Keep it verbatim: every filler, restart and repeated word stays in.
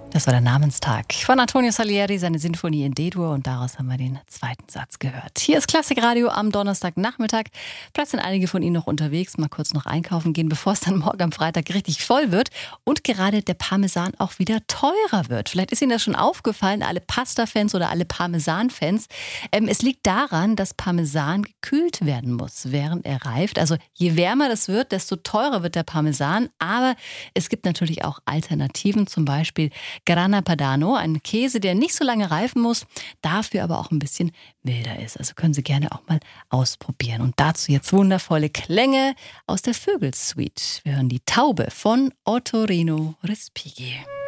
Das war der Namenstag von Antonio Salieri, seine Sinfonie in D-Dur, und daraus haben wir den zweiten Satz gehört. Hier ist Klassikradio am Donnerstagnachmittag. Vielleicht sind einige von Ihnen noch unterwegs, mal kurz noch einkaufen gehen, bevor es dann morgen am Freitag richtig voll wird und gerade der Parmesan auch wieder teurer wird. Vielleicht ist Ihnen das schon aufgefallen, alle Pasta-Fans oder alle Parmesan-Fans. Ähm, es liegt daran, dass Parmesan gekühlt werden muss, während er reift. Also je wärmer das wird, desto teurer wird der Parmesan. Aber es gibt natürlich auch Alternativen, zum Beispiel Grana Padano, ein Käse, der nicht so lange reifen muss, dafür aber auch ein bisschen milder ist. Also können Sie gerne auch mal ausprobieren. Und dazu jetzt wundervolle Klänge aus der Vögelsuite. Wir hören die Taube von Ottorino Respighi.